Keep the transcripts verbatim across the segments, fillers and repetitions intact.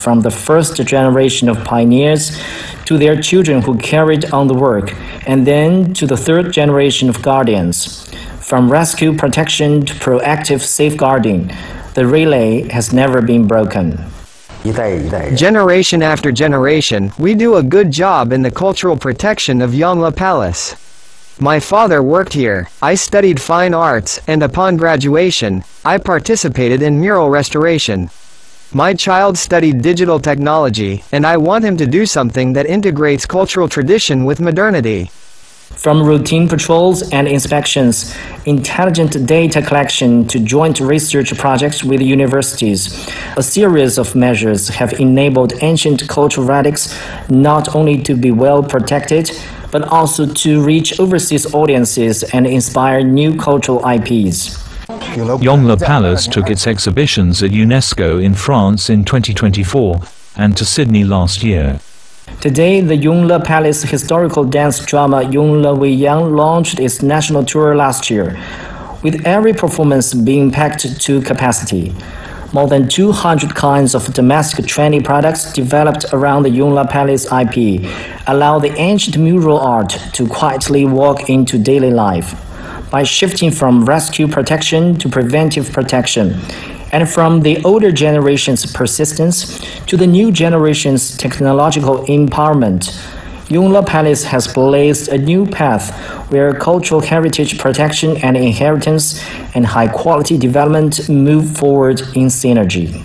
from the first generation of pioneers to their children who carried on the work, and then to the third generation of guardians. From rescue protection to proactive safeguarding, the relay has never been broken. Generation after generation, we do a good job in the cultural protection of Yongla Palace. My father worked here, I studied fine arts, and upon graduation, I participated in mural restoration. My child studied digital technology, and I want him to do something that integrates cultural tradition with modernity. From routine patrols and inspections, intelligent data collection to joint research projects with universities, a series of measures have enabled ancient cultural relics not only to be well protected, but also to reach overseas audiences and inspire new cultural I Ps. Yongla Palace took its exhibitions at UNESCO in France in twenty twenty-four and to Sydney last year. Today, the Yongla Palace historical dance drama Yongla Weiyang launched its national tour last year, with every performance being packed to capacity. More than two hundred kinds of domestic trendy products developed around the Yongla Palace I P allow the ancient mural art to quietly walk into daily life. By shifting from rescue protection to preventive protection, and from the older generation's persistence to the new generation's technological empowerment, Yongla Palace has blazed a new path where cultural heritage protection and inheritance and high-quality development move forward in synergy.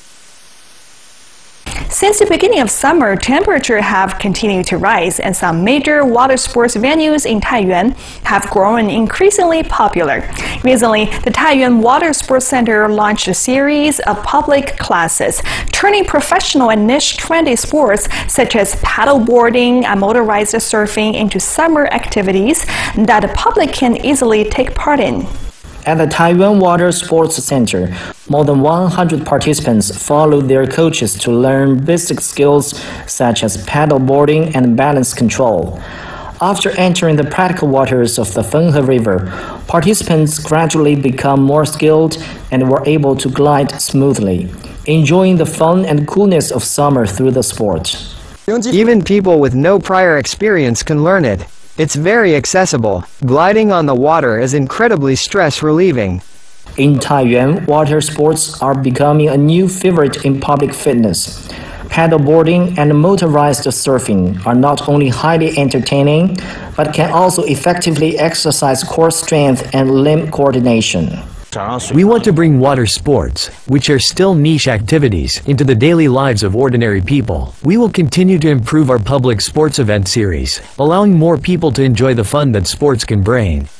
Since the beginning of summer, temperatures have continued to rise, and some major water sports venues in Taiyuan have grown increasingly popular. Recently, the Taiyuan Water Sports Center launched a series of public classes, turning professional and niche trendy sports such as paddleboarding and motorized surfing into summer activities that the public can easily take part in. At the Taiyuan Water Sports Center, more than one hundred participants followed their coaches to learn basic skills such as paddleboarding and balance control. After entering the practical waters of the Fenghe River, participants gradually become more skilled and were able to glide smoothly, enjoying the fun and coolness of summer through the sport. Even people with no prior experience can learn it. It's very accessible. Gliding on the water is incredibly stress-relieving. In Taiyuan, water sports are becoming a new favorite in public fitness. Paddleboarding and motorized surfing are not only highly entertaining, but can also effectively exercise core strength and limb coordination. We want to bring water sports, which are still niche activities, into the daily lives of ordinary people. We will continue to improve our public sports event series, allowing more people to enjoy the fun that sports can bring.